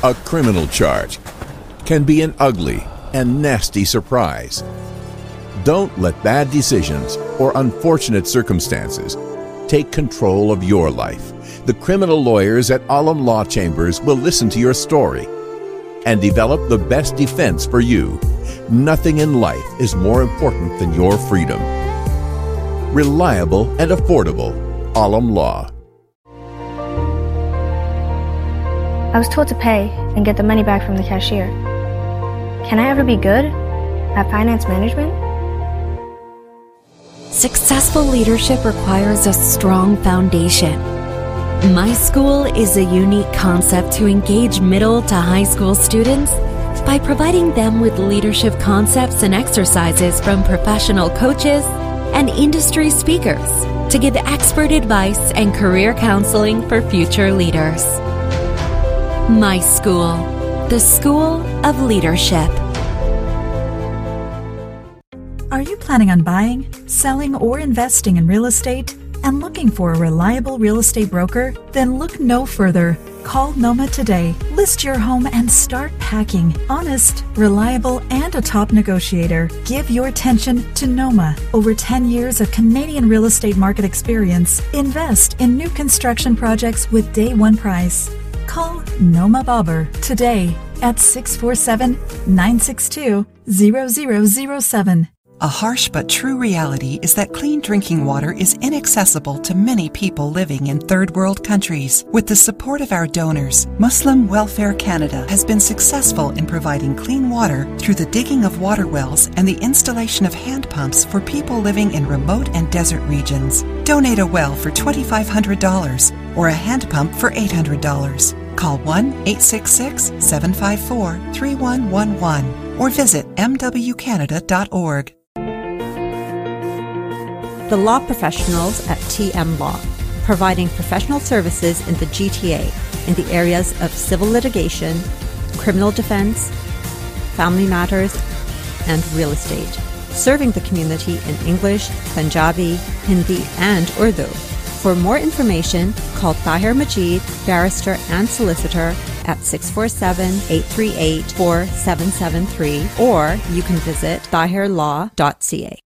A criminal charge can be an ugly and nasty surprise. Don't let bad decisions or unfortunate circumstances take control of your life. The criminal lawyers at Alam Law Chambers will listen to your story and develop the best defense for you. Nothing in life is more important than your freedom. Reliable and affordable. Alam Law. I was told to pay and get the money back from the cashier. Can I ever be good at finance management? Successful leadership requires a strong foundation. My School is a unique concept to engage middle to high school students by providing them with leadership concepts and exercises from professional coaches and industry speakers to give expert advice and career counseling for future leaders. My School, the School of Leadership. Are you planning on buying, selling, or investing in real estate and looking for a reliable real estate broker? Then look no further. Call Noma today. List your home and start packing. Honest, reliable, and a top negotiator. Give your attention to Noma. Over 10 years of Canadian real estate market experience. Invest in new construction projects with day one price. Call Noma Bobber today at 647-962-0007. A harsh but true reality is that clean drinking water is inaccessible to many people living in third world countries. With the support of our donors, Muslim Welfare Canada has been successful in providing clean water through the digging of water wells and the installation of hand pumps for people living in remote and desert regions. Donate a well for $2,500 or a hand pump for $800. Call 1-866-754-3111 or visit mwcanada.org. The law professionals at TM Law, providing professional services in the GTA in the areas of civil litigation, criminal defense, family matters, and real estate, serving the community in English, Punjabi, Hindi, and Urdu. For more information, call Tahir Majid, barrister and solicitor, at 647-838-4773, or you can visit tahirlaw.ca.